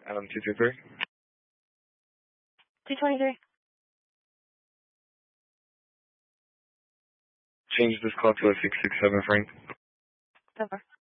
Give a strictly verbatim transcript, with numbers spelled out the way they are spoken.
Adam two two three. two twenty-three. Change this call to a six six seven Frank. Over.